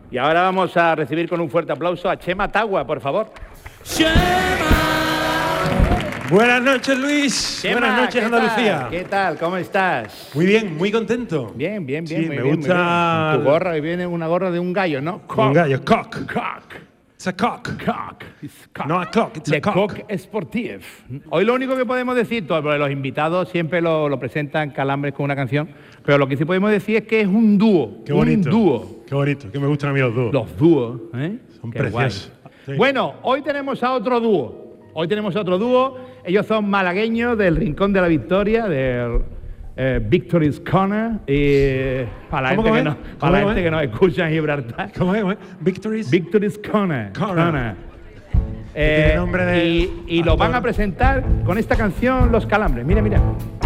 Y ahora vamos a recibir con un fuerte aplauso a Chema Tagua, por favor. ¡Chema! Buenas noches, Luis. Chema, buenas noches, Andalucía. ¿Qué tal? ¿Cómo estás? Muy bien, muy contento. Bien, bien, Sí, bien. me muy gusta. bien. Tu gorra, que viene una gorra de un gallo, ¿no? Un gallo, cock. Cock. It's a cock. Cock. It's cock. No a clock, it's Le a cock. Coq Sportif. Hoy lo único que podemos decir, porque los invitados siempre lo presentan Calambres con una canción, pero lo que sí podemos decir es que es un dúo. Qué bonito. Un dúo. Qué bonito, que me gustan a mí los dúos. Los dúos, ¿eh? Son Qué preciosos. guay. Sí. Bueno, hoy tenemos a otro dúo. Ellos son malagueños del Rincón de la Victoria, del Victory's Corner. Y para la gente que nos escucha en Gibraltar. ¿Cómo es? Victory's Corner. Corner. Tiene nombre de... Y lo van a presentar con esta canción Los Calambres. Mira, mira.